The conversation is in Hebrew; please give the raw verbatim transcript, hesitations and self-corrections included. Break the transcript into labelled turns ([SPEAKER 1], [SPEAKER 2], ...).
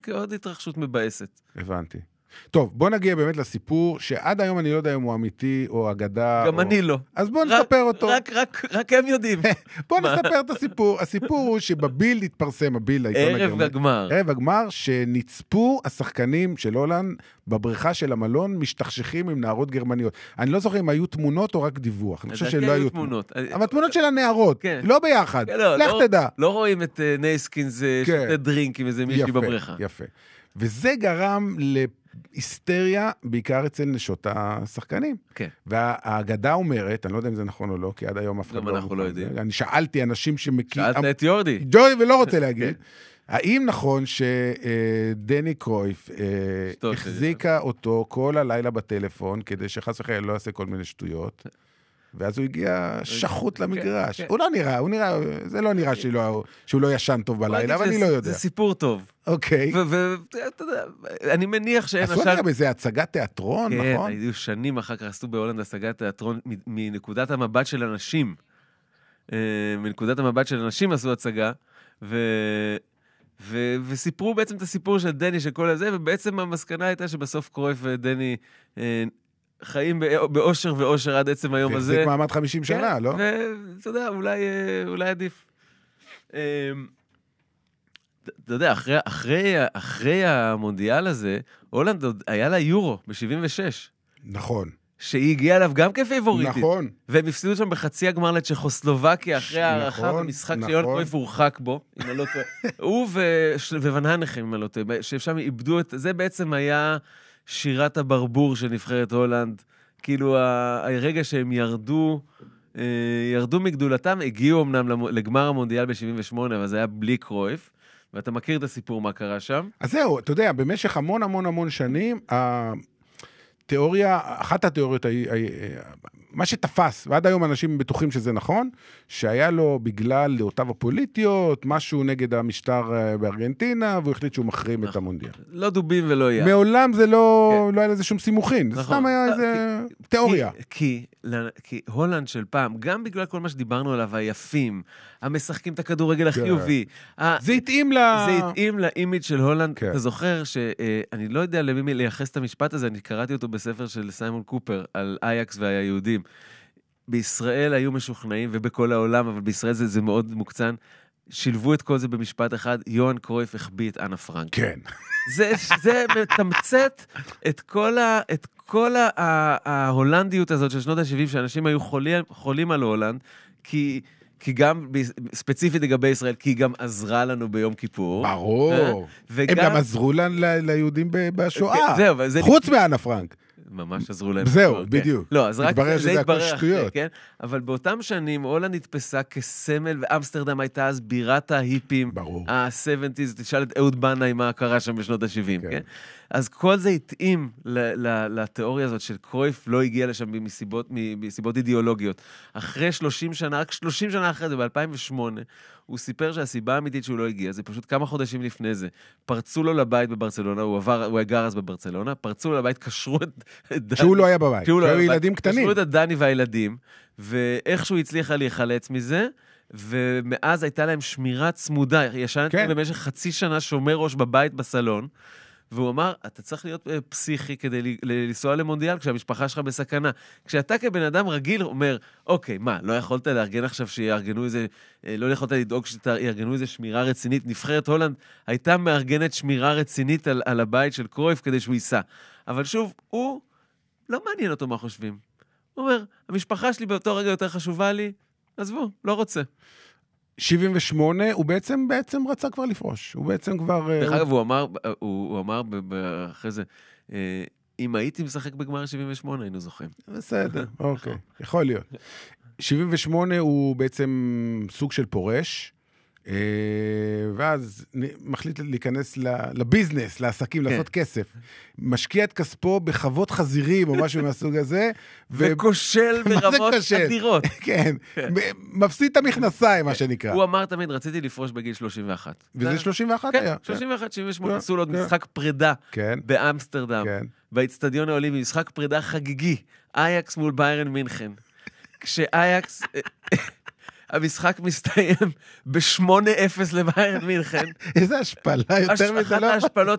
[SPEAKER 1] כעוד התרחשות מבאסת.
[SPEAKER 2] הבנתי. טוב, בוא נגיע באמת לסיפור, שעד היום אני לא יודע אם הוא אמיתי או אגדה.
[SPEAKER 1] גם
[SPEAKER 2] או...
[SPEAKER 1] אני לא.
[SPEAKER 2] אז בוא נספר אותו.
[SPEAKER 1] רק, רק, רק הם יודעים.
[SPEAKER 2] בוא נספר את הסיפור. הסיפור הוא שבביל התפרסם, הביל,
[SPEAKER 1] ערב הגמר.
[SPEAKER 2] ערב הגמר, שנצפו השחקנים של הולנד בבריכה של המלון, משתכשכים עם נערות גרמניות. אני לא זוכר אם היו תמונות או רק דיווח. אני חושב שלא היו תמונות. אבל תמונות של הנערות, לא ביחד. לך תדע.
[SPEAKER 1] לא רואים את נייסקינס שותה דרינק עם איזה מישהי בבריכה.
[SPEAKER 2] יפה. וזה גרם להיסטריה, בעיקר אצל נשות השחקנים.
[SPEAKER 1] כן.
[SPEAKER 2] והאגדה אומרת, אני לא יודע אם זה נכון או לא, כי עד היום אף אחד לא...
[SPEAKER 1] גם אנחנו לא יודעים.
[SPEAKER 2] אני שאלתי אנשים שמכיר...
[SPEAKER 1] שאלת את יורדי.
[SPEAKER 2] יורדי ולא רוצה להגיד. האם נכון שדני קרויף החזיקה אותו כל הלילה בטלפון, כדי שחס וחלילה לא יעשה כל מיני שטויות, ואז הוא הגיע שחוט למגרש. הוא לא נראה, הוא נראה, זה לא נראה שהוא לא ישן טוב בלילה, אבל אני לא יודע.
[SPEAKER 1] זה סיפור טוב.
[SPEAKER 2] אוקיי.
[SPEAKER 1] ואתה יודע, אני מניח שאין...
[SPEAKER 2] עשו נראה בזה הצגת תיאטרון, נכון?
[SPEAKER 1] כן, היו שנים אחר כך עשו בהולנד הצגת תיאטרון מנקודת המבט של אנשים. מנקודת המבט של אנשים עשו הצגה, ו... ו- וסיפרו בעצם את הסיפור של דני, של כל הזה, ובעצם המסקנה הייתה שבסוף קרויף ודני אה, חיים באושר ואושר עד עצם היום הזה.
[SPEAKER 2] והחזיק מעמד חמישים שנה,
[SPEAKER 1] כן,
[SPEAKER 2] לא?
[SPEAKER 1] ואתה יודע, אולי, אולי עדיף. אה, אתה יודע, אחרי, אחרי, אחרי המונדיאל הזה, הולנד היה לה יורו ב-שבעים ושש.
[SPEAKER 2] נכון.
[SPEAKER 1] שהיא הגיעה אליו גם כפייבוריטית.
[SPEAKER 2] נכון.
[SPEAKER 1] והם הפסידו שם בחצי הגמר לצ'כוסלובקיה, אחרי הערכה
[SPEAKER 2] נכון,
[SPEAKER 1] במשחק
[SPEAKER 2] נכון.
[SPEAKER 1] שיון קרויף הורחק בו, אם אני לא טועה. הוא וון הנחם, אם אני לא טועה, ששם איבדו את... זה בעצם היה שירת הברבור של נבחרת הולנד. כאילו, הרגע שהם ירדו, ירדו מגדולתם, הגיעו אמנם לגמר המונדיאל ב-שבעים ושמונה, אבל זה היה בלי קרויף, ואתה מכיר את הסיפור מה קרה שם.
[SPEAKER 2] אז זהו, אתה יודע, במשך המון המון המון שנים, תיאוריה, אחת התיאוריות, מה שתפס, ועד היום אנשים בטוחים שזה נכון, שהיה לו בגלל דעותיו הפוליטיות, משהו נגד המשטר בארגנטינה, והוא החליט שהוא מחרים את המונדיאל.
[SPEAKER 1] לא דובים ולא היה.
[SPEAKER 2] מעולם זה לא היה לזה שום סימוכין, זה סתם היה איזה תיאוריה.
[SPEAKER 1] כי הולנד של פעם, גם בגלל כל מה שדיברנו עליו, היפים, המשחקים את הכדורגל החיובי,
[SPEAKER 2] זה התאים ל...
[SPEAKER 1] זה התאים לאימיג' של הולנד. אתה זוכר שאני לא יודע למי לייחס את המשפט הזה, אני קראתי אותו בספר של סיימון קופר, על אייקס והיהודים. בישראל היו משוכנעים, ובכל העולם, אבל בישראל זה, זה מאוד מוקצן, שילבו את כל זה במשפט אחד, יוהאן קרויף החביא את אנה פרנק.
[SPEAKER 2] כן.
[SPEAKER 1] זה, זה מתמצת את כל, ה, את כל ה, ההולנדיות הזאת של שנות ה-שבעים, שאנשים היו חולים, חולים על הולנד, כי... כי גם, ספציפית לגבי ישראל, כי היא גם עזרה לנו ביום כיפור.
[SPEAKER 2] ברור. וגם... הם גם עזרו לנו ליהודים בשואה.
[SPEAKER 1] זהו,
[SPEAKER 2] חוץ מאנה פרנק.
[SPEAKER 1] ממש עזרו להם.
[SPEAKER 2] זהו, בדיוק.
[SPEAKER 1] לא, אז רק
[SPEAKER 2] זה התברר אחרי,
[SPEAKER 1] כן? אבל באותם שנים, הולנד נתפסה כסמל, ואמסטרדם הייתה אז בירת ההיפים.
[SPEAKER 2] ברור.
[SPEAKER 1] ה-שבעים, תשאל את אהוד בנאי מה קרה שם בשנות ה-שבעים, כן? אז כל זה התאים לתיאוריה הזאת של קרויף לא הגיע לשם מסיבות אידיאולוגיות. אחרי שלושים שנה, רק שלושים שנה אחרי זה, ב-אלפיים ושמונה, הוא סיפר שהסיבה האמיתית שהוא לא הגיע, זה פשוט כמה חודשים לפני זה. פרצו לו לבית בברצלונה, הוא עבר, הוא הגר אז בברצלונה, פרצו לו לבית, קשרו את דני.
[SPEAKER 2] שהוא לא היה בבית, שהוא היו ילדים קטנים.
[SPEAKER 1] קשרו את דני והילדים, ואיכשהו הצליחה להיחלץ מזה, ומאז הייתה להם שמירה צמודה, ישנתי כן. במשך חצי שנה שומר ראש בבית בסלון, והוא אמר, אתה צריך להיות פסיכי כדי לנסוע למונדיאל כשהמשפחה שלך בסכנה. כשאתה כבן אדם רגיל אומר, אוקיי, מה, לא יכולת לארגן עכשיו שיארגנו איזה, לא יכולת לדאוג שיארגנו איזה שמירה רצינית. נבחרת הולנד הייתה מארגנת שמירה רצינית על, על הבית של קרויף כדי שהוא ייסע. אבל שוב, הוא לא מעניין אותו מה חושבים. הוא אומר, המשפחה שלי באותו רגע יותר חשובה לי, עזבו, לא רוצה.
[SPEAKER 2] שבעים ושמונה, הוא בעצם, בעצם רצה כבר לפרוש. הוא בעצם כבר...
[SPEAKER 1] דרך אגב, הוא אמר, הוא אמר אחרי זה, אם הייתי משחק בגמר שבעים ושמונה, היינו זוכים.
[SPEAKER 2] בסדר, אוקיי, יכול להיות. שבעים ושמונה הוא בעצם סוג של פורש, ואז מחליט להיכנס לביזנס, לעסקים, לעשות כסף. משקיע את כספו בחוות חזירים או משהו מהסוג הזה.
[SPEAKER 1] וכושל ברמות אדירות.
[SPEAKER 2] כן, מפסיד את המכנסיים, מה שנקרא.
[SPEAKER 1] הוא אמר תמיד, רציתי לפרוש בגיל שלושים ואחת.
[SPEAKER 2] וזה שלושים ואחת היה?
[SPEAKER 1] כן, שלושים ואחת, שבעים ושמונה. עשו לו עוד משחק פרידה באמסטרדם, באצטדיון האולימפי, משחק פרידה חגיגי, אייקס מול ביירן מינכן. כשאייקס... המשחק מסתיים ב-שמונה אפס לביירן מינכן.
[SPEAKER 2] איזה השפלה יותר מזה לא?
[SPEAKER 1] אחת ההשפלות